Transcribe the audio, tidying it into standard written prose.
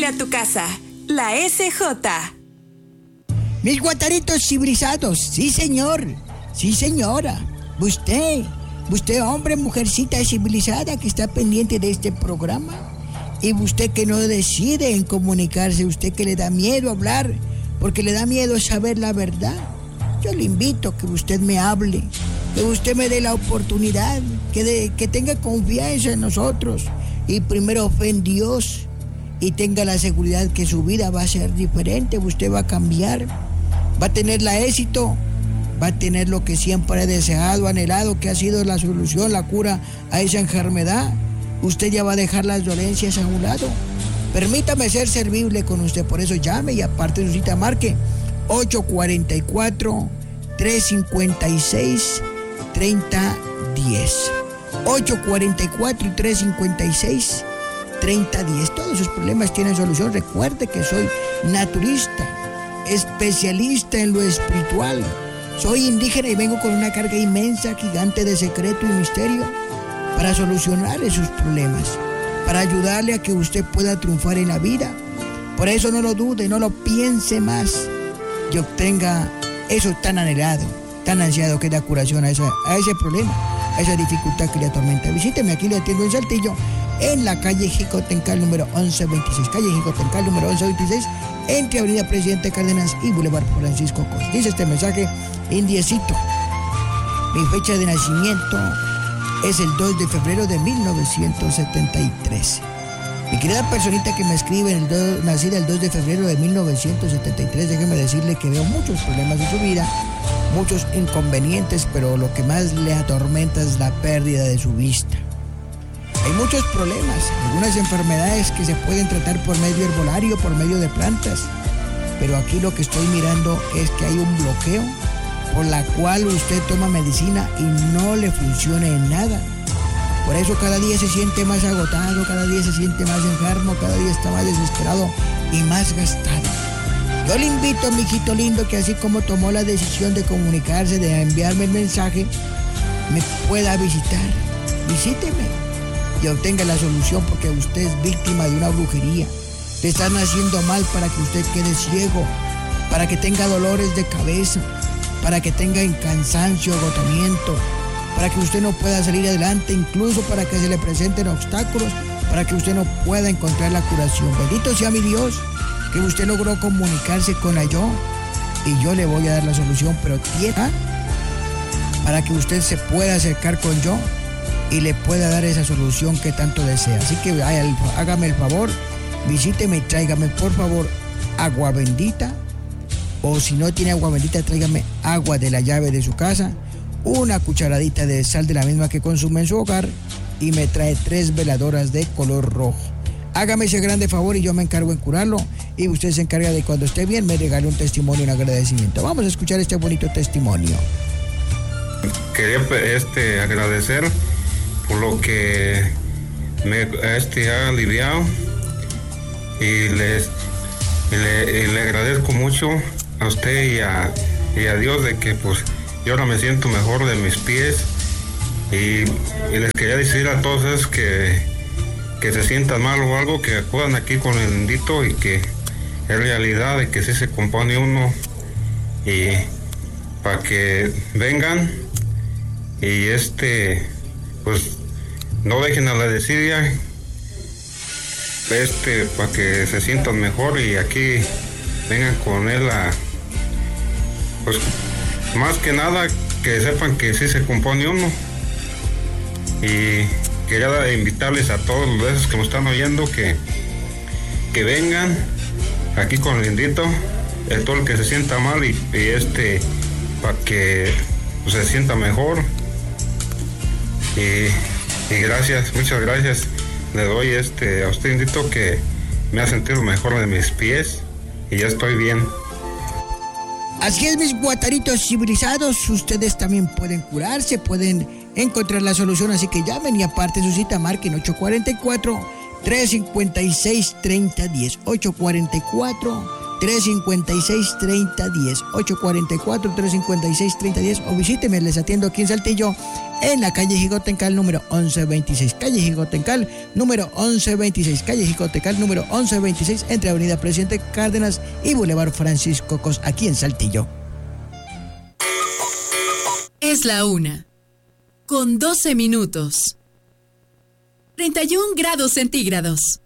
Huele a tu casa. La SJ. Mis guataritos civilizados, sí señor, sí señora. Usted hombre, mujercita civilizada que está pendiente de este programa. Y usted que no decide en comunicarse, usted que le da miedo hablar, porque le da miedo saber la verdad. Yo le invito a que usted me hable, que usted me dé la oportunidad, que tenga confianza en nosotros y primero fe en Dios y tenga la seguridad que su vida va a ser diferente, usted va a cambiar, va a tener la éxito, va a tener lo que siempre ha deseado, anhelado, que ha sido la solución, la cura a esa enfermedad. Usted ya va a dejar las dolencias a un lado. Permítame ser servible con usted, por eso llame y aparte de su cita marque 844-356-3010. 844-356-3010. Todos sus problemas tienen solución. Recuerde que soy naturista, especialista en lo espiritual. Soy indígena y vengo con una carga inmensa, gigante de secreto y misterio para solucionarle sus problemas, para ayudarle a que usted pueda triunfar en la vida. Por eso no lo dude, no lo piense más y obtenga eso tan anhelado, tan ansiado que es la curación a ese problema, a esa dificultad que le atormenta. Visíteme, aquí le atiendo en Saltillo, en la calle Jicotencal número 1126, calle Jicotencal número 1126, entre Avenida Presidente Cárdenas y Boulevard Francisco Cos. Dice este mensaje indiecito: mi fecha de nacimiento es el 2 de febrero de 1973. Mi querida personita que me escribe, nacida el 2 de febrero de 1973, déjeme decirle que veo muchos problemas en su vida, muchos inconvenientes, pero lo que más le atormenta es la pérdida de su vista. Hay muchos problemas, algunas enfermedades que se pueden tratar por medio herbolario, por medio de plantas, pero aquí lo que estoy mirando es que hay un bloqueo por la cual usted toma medicina y no le funciona en nada. Por eso cada día se siente más agotado, cada día se siente más enfermo, cada día está más desesperado y más gastado. Yo le invito, mijito lindo, que así como tomó la decisión de comunicarse, de enviarme el mensaje, me pueda visitar. Visíteme y obtenga la solución, porque usted es víctima de una brujería. Le están haciendo mal para que usted quede ciego, para que tenga dolores de cabeza, para que tenga cansancio, agotamiento, para que usted no pueda salir adelante, incluso para que se le presenten obstáculos, para que usted no pueda encontrar la curación. Bendito sea mi Dios, que usted logró comunicarse con yo y yo le voy a dar la solución, pero tiene para que usted se pueda acercar con yo y le pueda dar esa solución que tanto desea. Así que hágame el favor, visíteme y tráigame por favor agua bendita, o si no tiene agua bendita, tráigame agua de la llave de su casa, una cucharadita de sal de la misma que consume en su hogar y me trae 3 veladoras de color rojo. Hágame ese grande favor y yo me encargo en curarlo, y usted se encarga de cuando esté bien me regale un testimonio, un agradecimiento. Vamos a escuchar este bonito testimonio. Quería agradecer por lo que me ha aliviado y le agradezco mucho a usted y a Dios de que pues yo ahora me siento mejor de mis pies, y les quería decir a todos esos que se sientan mal o algo, que acudan aquí con el bendito, y que es realidad de que sí se compone uno, y para que vengan y pues no dejen a la desidia, para que se sientan mejor, y aquí vengan con él pues más que nada que sepan que sí se compone uno. Y quería invitarles a todos los que me están oyendo que vengan aquí con el bendito, todo el que se sienta mal, y para que pues, se sienta mejor. Y gracias, muchas gracias le doy a usted bendito, que me ha sentido mejor de mis pies y ya estoy bien. Así es, mis guataritos civilizados, ustedes también pueden curarse, pueden encontrar la solución, así que llamen y aparte su cita marquen 844-356-3010, 356-3010, 844-356-3010, o visíteme, les atiendo aquí en Saltillo, en la calle Jigotencal número 1126, calle Jigotencal número 1126, calle Jigotencal número 1126, entre Avenida Presidente Cárdenas y Boulevard Francisco Cos, aquí en Saltillo. Es la 1:12 minutos. 31 grados centígrados.